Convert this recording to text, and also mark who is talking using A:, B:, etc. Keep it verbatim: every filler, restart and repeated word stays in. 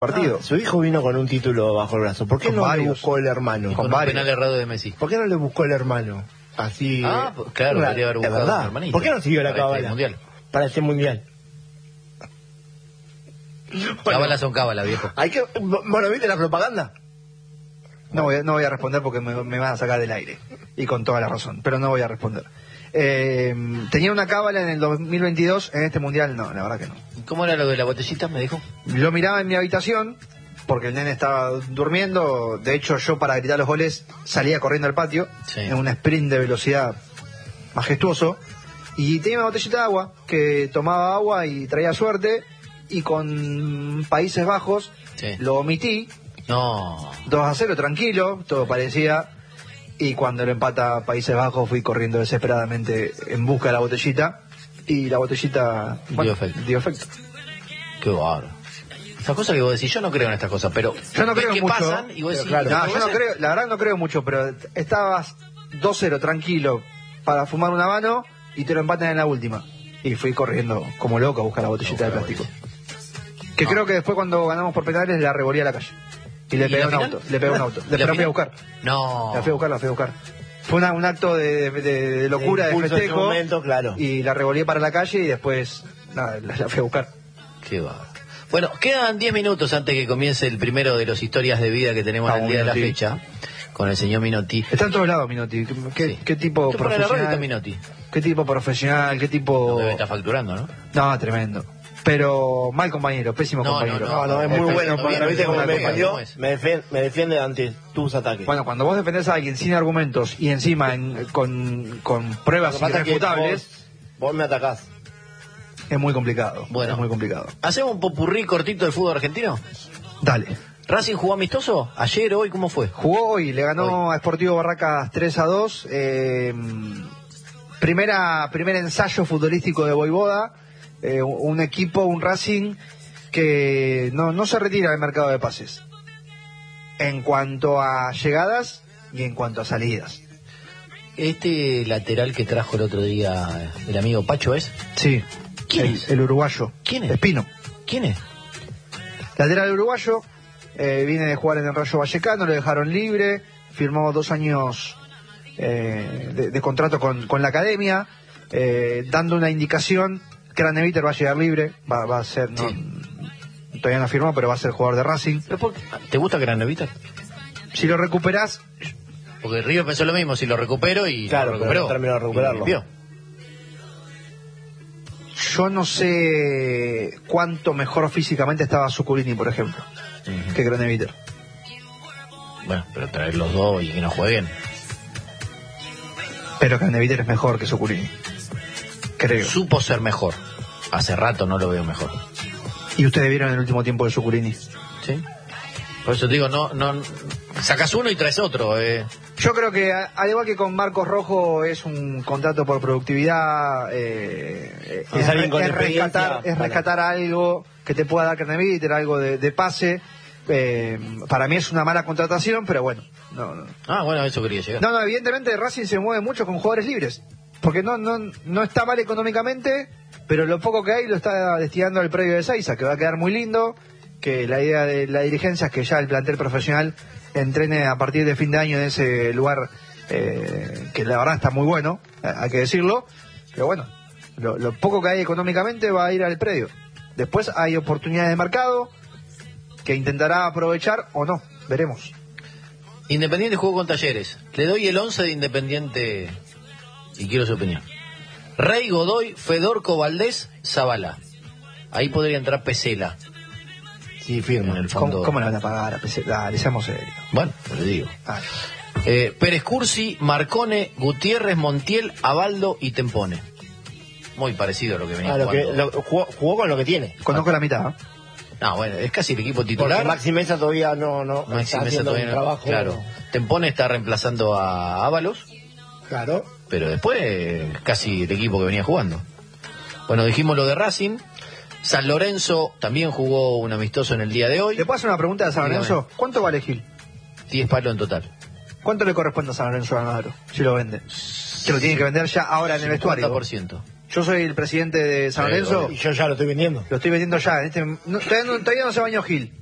A: partido.
B: Ah, su hijo vino con un título bajo el brazo. ¿Por qué
A: Con
B: no
A: varios.
B: le buscó el hermano?
C: Y con,
A: Con
C: un
A: varios.
C: penal errado de Messi.
B: ¿Por qué no le buscó el hermano? Así.
C: Ah, pues, claro,
B: Claro,
C: podría haber
B: es
C: buscado
B: verdad.
C: un hermanito.
B: ¿Por qué no siguió la
C: Para este
B: cábala?
C: mundial.
B: Para este mundial.
C: Cábala son cábala, viejo.
B: Hay que. Bueno, ¿viste la propaganda?
A: No voy, a, no voy a responder porque me, me van a sacar del aire. Y con toda la razón. Pero no voy a responder. Eh, tenía una cábala en el dos mil veintidós. En este mundial no, la verdad que no.
C: ¿Cómo era lo de la botellita, me dijo?
A: Lo miraba en mi habitación porque el nene estaba durmiendo. De hecho, yo para gritar los goles salía corriendo al patio
C: Sí.
A: en un sprint de velocidad majestuoso. Y tenía una botellita de agua que tomaba agua y traía suerte. Y con Países Bajos
C: Sí.
A: lo omití.
C: No.
A: dos a cero, tranquilo, todo parecía. Y cuando lo empata Países Bajos fui corriendo desesperadamente en busca de la botellita. Y la botellita
C: Dio efecto.
A: dio efecto.
C: Qué bárbaro. Esas cosas que vos decís, yo no creo en estas cosas, pero
A: Yo no
C: ves
A: creo
C: que
A: mucho.
C: pasan y vos
B: pero
C: decís,
B: claro.
A: No,
C: ¿esto
A: yo
C: puede
A: no
C: ser?
A: creo, la verdad no creo mucho, pero estabas dos cero tranquilo para fumar un habano y te lo empatan en la última. Y fui corriendo como loco a buscar la botellita de plástico. Que
C: No.
A: creo que después cuando ganamos por penales la revolví a la calle. Y le
C: ¿Y
A: pegué
C: la
A: un
C: final?
A: auto, le pegué un auto.
C: ¿Y la
A: Después la fui a
C: final?
A: buscar.
C: No.
A: La fui a buscar, la fui a buscar. Fue una- un acto de, de- de locura, de,
B: impulso en ese
A: festejo.
B: momento, claro.
A: Y la revolví para la calle y después, nada, la, la fui a buscar.
C: Qué bárbaro. Bueno, quedan diez minutos antes que comience el primero de los historias de vida que tenemos
A: Vamos,
C: en el día de la
A: Minotti.
C: fecha, con el señor Minotti.
A: Está en todos lados, Minotti. ¿Qué, qué-
C: Sí.
A: qué tipo
C: Tú pones la radio y está
A: profesional?
C: Minotti.
A: ¿Qué tipo profesional? ¿Qué tipo...?
C: Debe estar facturando, ¿no?
A: No, tremendo. Pero mal compañero, pésimo
C: No,
A: compañero.
B: No, no, es
C: no,
B: muy
C: no,
B: bueno.
C: no,
B: Porque
C: no,
B: viste
C: no,
B: cómo
C: no,
B: me
C: no,
B: defendió.
C: ¿cómo es?
B: Me defiende, me defiende ante tus ataques.
A: Bueno, cuando vos defendés a alguien sin argumentos y encima en- con, con
B: Lo
A: pruebas
B: que pasa es que
A: irrefutables,
B: vos, vos me atacás.
A: es muy complicado.
C: Bueno.
A: Es muy complicado.
C: ¿Hacemos un popurrí cortito del fútbol argentino?
A: Dale.
C: ¿Racing jugó amistoso? ¿Ayer, hoy? ¿Cómo fue?
A: Jugó hoy, le ganó a Sportivo Barracas tres a dos. Eh, primera, primer ensayo futbolístico de Voivoda. Eh, un equipo, un Racing que no, no se retira del mercado de pases. En cuanto a llegadas y en cuanto a salidas.
C: Este lateral que trajo el otro día el amigo Pacho es.
A: Sí.
C: ¿Quién
A: el,
C: es?
A: el uruguayo.
C: ¿Quién es?
A: Espino.
C: ¿Quién es?
A: Lateral uruguayo. Eh, viene de jugar en el Rayo Vallecano, lo dejaron libre. Firmó dos años eh, de, de contrato con, con la academia. Eh, dando una indicación. Craneviter va a llegar libre. Va, va a ser. No,
C: Sí.
A: todavía no firmó, pero va a ser jugador de Racing.
C: ¿Pero por qué? ¿Te gusta Graneviter?
A: Si lo recuperás,
C: Porque Río pensó lo mismo, si lo recupero y
B: Claro,
C: lo
B: pero
C: recuperó.
B: no terminó de recuperarlo.
C: Y limpió.
A: yo no sé cuánto mejor físicamente estaba Zuculini, por ejemplo,
C: Ujú.
A: que Craneviter.
C: Bueno, pero traer los dos y que no jueguen.
A: Pero Craneviter es mejor que Zuculini. Creo.
C: Supo ser mejor. Hace rato no lo veo mejor.
A: Y ustedes vieron el último tiempo de Zuculini.
C: ¿Sí? Por eso te digo, no, no, sacas uno y traes otro. Eh.
A: Yo creo que, a- al igual que con Marcos Rojo, es un contrato por productividad. Eh,
B: Es alguien con
A: es
B: experiencia
A: rescatar, es
B: para-
A: rescatar algo que te pueda dar Craneviter, algo de, de pase. Eh, para mí es una mala contratación, pero bueno. No, no.
C: Ah, bueno, a eso quería llegar.
A: No, no, evidentemente Racing se mueve mucho con jugadores libres. Porque no, no, no está mal económicamente, pero lo poco que hay lo está destinando al predio de Seiza, que va a quedar muy lindo. Que la idea de la dirigencia es que ya el plantel profesional entrene a partir de fin de año en ese lugar, eh, que la verdad está muy bueno, hay que decirlo. Pero bueno, lo, lo poco que hay económicamente va a ir al predio. Después hay oportunidades de mercado que intentará aprovechar o no, veremos.
C: Independiente jugó con Talleres. Le doy el once de Independiente y quiero su opinión. Rey, Godoy, Fedorco, Valdés, Zavala. Ahí podría entrar Pesela.
B: Sí, firma.
C: En el fondo.
A: ¿Cómo, cómo le van a pagar a P C? Dale, seamos serios.
C: Bueno, te lo digo.
A: Dale.
C: Eh, Pérez Cursi, Marcone, Gutiérrez, Montiel, Abaldo y Tempone. Muy parecido a lo que venía
B: Ah, lo que,
C: jugando.
B: lo- jugó, jugó con lo que tiene.
A: Conozco la mitad, ¿eh?
C: No, bueno, es casi el equipo
B: Porque
C: titular.
B: Maxi Mesa todavía no, no
C: Maxi
B: está
C: Mesa
B: haciendo
C: todavía
B: un
C: no-
B: trabajo.
C: Claro. Tempone está reemplazando a Ábalos,
B: Claro.
C: pero después eh, casi el equipo que venía jugando. Bueno, dijimos lo de Racing. San Lorenzo también jugó un amistoso en el día de hoy.
A: ¿Le puedo hacer una pregunta a San
C: Dígame.
A: Lorenzo? ¿Cuánto vale Gil?
C: diez palos en total.
A: ¿Cuánto le corresponde a San Lorenzo de Almagro si lo vende? Que lo tiene que vender ya ahora en el vestuario.
C: cincuenta por ciento.
A: Yo soy el presidente de San
C: Sí,
A: Lorenzo,
B: Y yo ya lo estoy vendiendo.
A: lo estoy vendiendo ya. En este, no, todavía, no, todavía no se bañó Gil.